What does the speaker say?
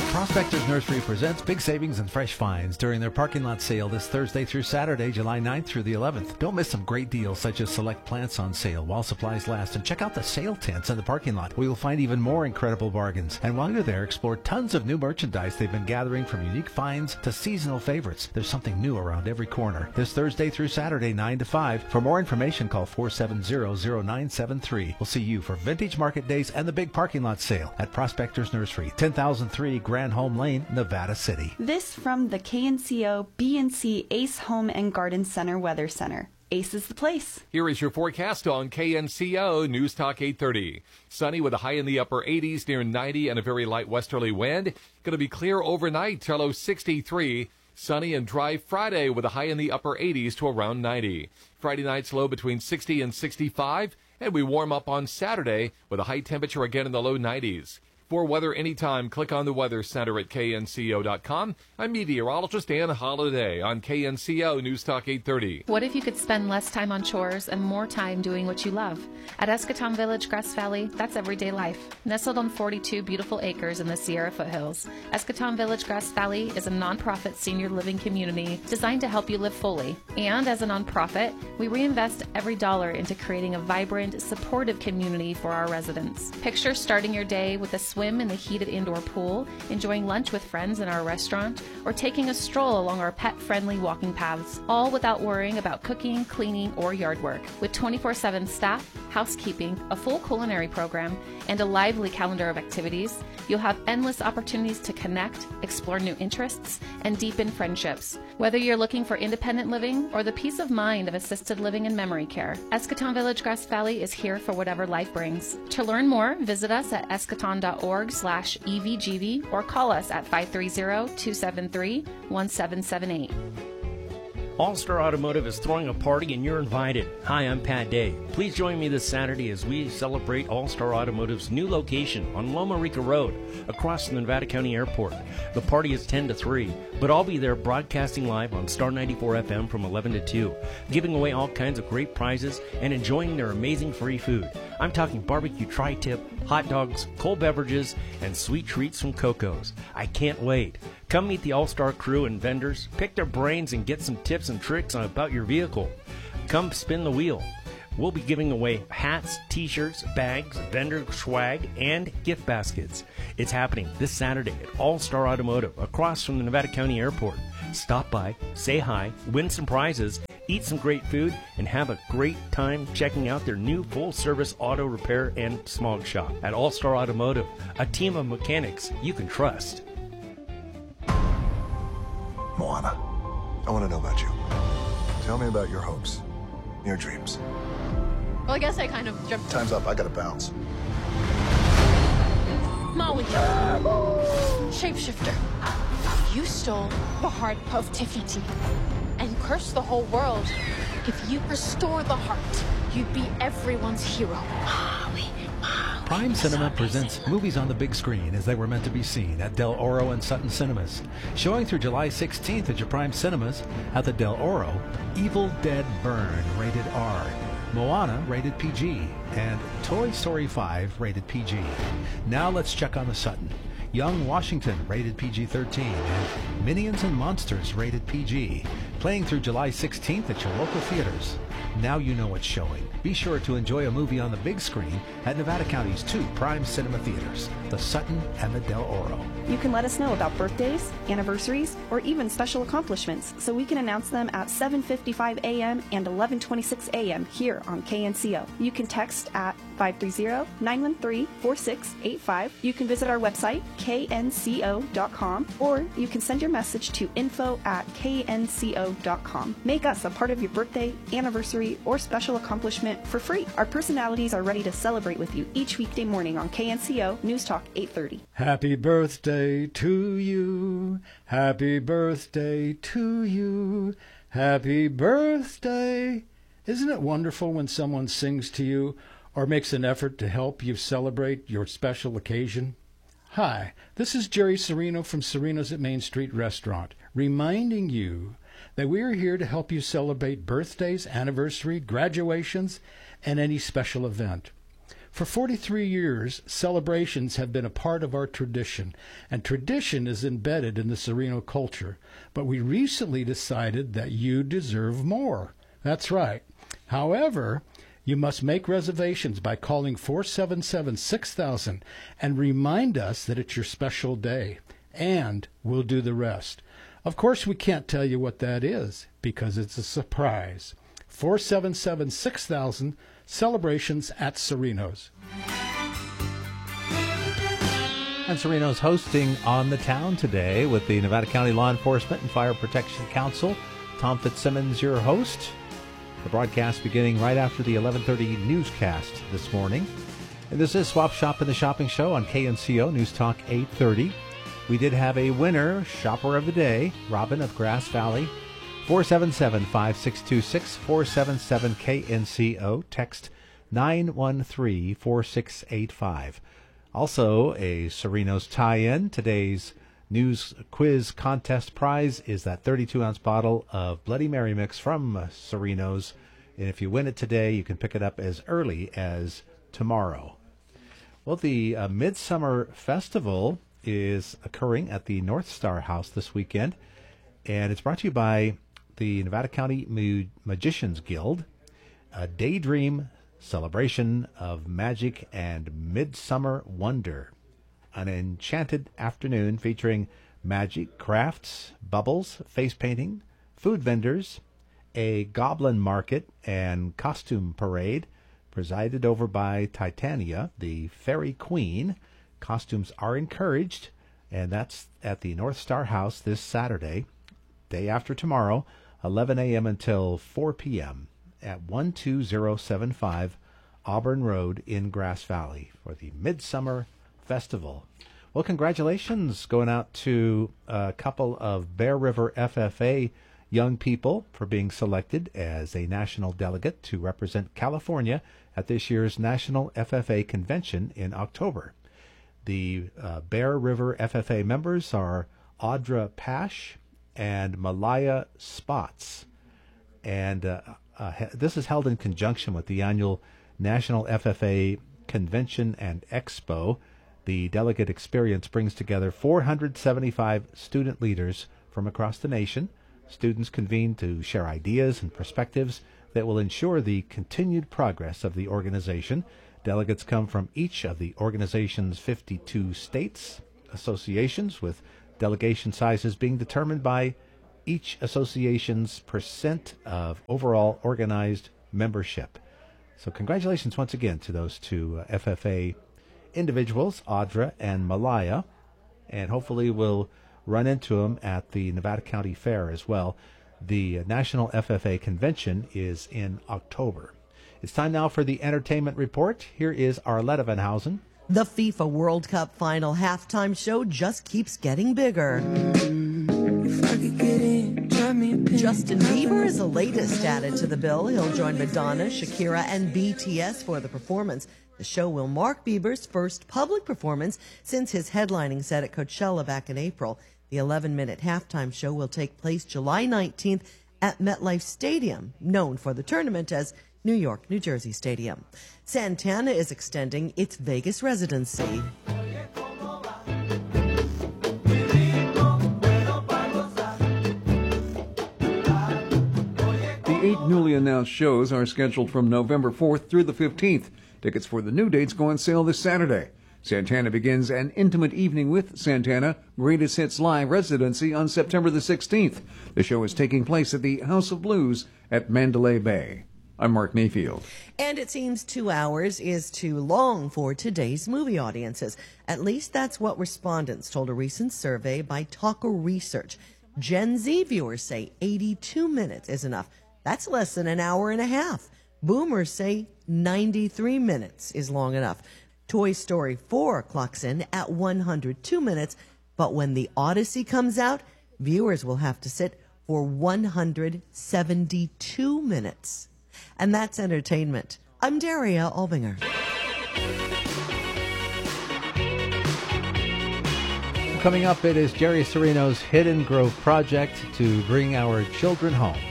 Prospectors Nursery presents big savings and fresh finds during their parking lot sale this Thursday through Saturday, July 9th through the 11th. Don't miss some great deals such as select plants on sale while supplies last, and check out the sale tents in the parking lot where you'll find even more incredible bargains. And while you're there, explore tons of new merchandise they've been gathering, from unique finds to seasonal favorites. There's something new around every corner. This Thursday through Saturday, 9 to 5. For more information, call 470-0973. We'll see you for Vintage Market Days and the big parking lot sale at Prospectors Nursery, 10,003 Grand Home Lane, Nevada City. This from the KNCO BNC Ace Home and Garden Center Weather Center. Ace is the place. Here is your forecast on KNCO News Talk 830. Sunny with a high in the upper 80s near 90 and a very light westerly wind. Going to be clear overnight till low 63. Sunny and dry Friday with a high in the upper 80s to around 90. Friday night's low between 60 and 65. And we warm up on Saturday with a high temperature again in the low 90s. For weather anytime, click on the Weather Center at knco.com. I'm meteorologist Ann Holiday on KNCO News Talk 830. What if you could spend less time on chores and more time doing what you love? At Escatón Village, Grass Valley, that's everyday life. Nestled on 42 beautiful acres in the Sierra foothills, Escatón Village, Grass Valley is a nonprofit senior living community designed to help you live fully. And as a nonprofit, we reinvest every dollar into creating a vibrant, supportive community for our residents. Picture starting your day with a swim in the heated indoor pool, enjoying lunch with friends in our restaurant, or taking a stroll along our pet-friendly walking paths, all without worrying about cooking, cleaning, or yard work. With 24/7 staff, housekeeping, a full culinary program, and a lively calendar of activities, you'll have endless opportunities to connect, explore new interests, and deepen friendships. Whether you're looking for independent living or the peace of mind of assisted living and memory care, Escatón Village, Grass Valley is here for whatever life brings. To learn more, visit us at escaton.org/EVGV or call us at 530-273-1778. All-Star Automotive is throwing a party and you're invited. Hi, I'm Pat Day. Please join me this Saturday as we celebrate All-Star Automotive's new location on Loma Rica Road, across from the Nevada County Airport. The party is 10 to 3, but I'll be there broadcasting live on Star 94 FM from 11 to 2, giving away all kinds of great prizes and enjoying their amazing free food. I'm talking barbecue tri-tip, hot dogs, cold beverages, and sweet treats from Coco's. I can't wait. Come meet the All-Star crew and vendors, pick their brains, and get some tips and tricks on about your vehicle. Come spin the wheel. We'll be giving away hats, t-shirts, bags, vendor swag, and gift baskets. It's happening this Saturday at All-Star Automotive, across from the Nevada County Airport. Stop by, say hi, win some prizes, eat some great food, and have a great time checking out their new full-service auto repair and smog shop. At All-Star Automotive, a team of mechanics you can trust. Moana, I want to know about you. Tell me about your hopes, your dreams. Well, I guess I kind of jumped. Time's up. I gotta bounce. Maui, shapeshifter, you stole the heart of Te-Fiti and cursed the whole world. If you restore the heart, you'd be everyone's hero. Prime Cinema presents movies on the big screen as they were meant to be seen at Del Oro and Sutton Cinemas. Showing through July 16th at your Prime Cinemas at the Del Oro, Evil Dead Burn, rated R, Moana, rated PG, and Toy Story 5, rated PG. Now let's check on the Sutton. Young Washington, rated PG-13, and Minions and Monsters, rated PG. Playing through July 16th at your local theaters. Now you know what's showing. Be sure to enjoy a movie on the big screen at Nevada County's 2 Prime Cinema theaters, the Sutton and the Del Oro. You can let us know about birthdays, anniversaries, or even special accomplishments so we can announce them at 7:55 a.m. and 11:26 a.m. here on KNCO. You can text at 530-913-4685. You can visit our website, knco.com, or you can send your message to info@knco.com. Make us a part of your birthday, anniversary, or special accomplishment for free. Our personalities are ready to celebrate with you each weekday morning on KNCO News Talk 830. Happy birthday to you. Happy birthday to you. Happy birthday. Isn't it wonderful when someone sings to you or makes an effort to help you celebrate your special occasion? Hi, this is Jerry Serino from Serino's at Main Street Restaurant, reminding you that we are here to help you celebrate birthdays, anniversary, graduations, and any special event. For 43 years, celebrations have been a part of our tradition, and tradition is embedded in the Sereno culture. But we recently decided that you deserve more. That's right. However, you must make reservations by calling 477-6000 and remind us that it's your special day, and we'll do the rest. Of course, we can't tell you what that is because it's a surprise. 477-6000, celebrations at Sereno's. And Sereno's hosting On the Town today with the Nevada County Law Enforcement and Fire Protection Council. Tom Fitzsimmons, your host. The broadcast beginning right after the 11:30 newscast this morning. And this is Swap Shop in the Shopping Show on KNCO News Talk 830. We did have a winner, Shopper of the Day, Robin of Grass Valley. 477-5626, 477-KNCO, text 913-4685. Also, a Sereno's tie-in. Today's news quiz contest prize is that 32-ounce bottle of Bloody Mary mix from Sereno's. And if you win it today, you can pick it up as early as tomorrow. Well, the Midsummer Festival is occurring at the North Star House this weekend, and it's brought to you by the Nevada County Magicians Guild, a daydream celebration of magic and midsummer wonder. An enchanted afternoon featuring magic, crafts, bubbles, face painting, food vendors, a goblin market, and costume parade, presided over by Titania, the fairy queen. Costumes are encouraged, and that's at the North Star House this Saturday, day after tomorrow, 11 a.m. until 4 p.m. at 12075 Auburn Road in Grass Valley for the Midsummer Festival. Well, congratulations going out to a couple of Bear River FFA young people for being selected as a national delegate to represent California at this year's National FFA Convention in October. The Bear River FFA members are Audra Pash and Malaya Spots. And this is held in conjunction with the annual National FFA Convention and Expo. The delegate experience brings together 475 student leaders from across the nation. Students convene to share ideas and perspectives that will ensure the continued progress of the organization. Delegates come from each of the organization's 52 states, associations, with delegation sizes being determined by each association's percent of overall organized membership. So congratulations once again to those two FFA individuals, Audra and Malaya, and hopefully we'll run into them at the Nevada County Fair as well. The National FFA Convention is in October. It's time now for the entertainment report. Here is Arletta Van Housen. The FIFA World Cup final halftime show just keeps getting bigger. Justin Bieber is the latest added to the bill. He'll join Madonna, Shakira, and BTS for the performance. The show will mark Bieber's first public performance since his headlining set at Coachella back in April. The 11-minute halftime show will take place July 19th at MetLife Stadium, known for the tournament as New York, New Jersey Stadium. Santana is extending its Vegas residency. The 8 newly announced shows are scheduled from November 4th through the 15th. Tickets for the new dates go on sale this Saturday. Santana begins an intimate evening with Santana Greatest Hits Live residency on September the 16th. The show is taking place at the House of Blues at Mandalay Bay. I'm Mark Mayfield. And it seems 2 hours is too long for today's movie audiences. At least that's what respondents told a recent survey by Talker Research. Gen Z viewers say 82 minutes is enough. That's less than an hour and a half. Boomers say 93 minutes is long enough. Toy Story 4 clocks in at 102 minutes, but when The Odyssey comes out, viewers will have to sit for 172 minutes. And that's entertainment. I'm Daria Albinger. Coming up, it is Jerry Sereno's Hidden Grove Project to bring our children home.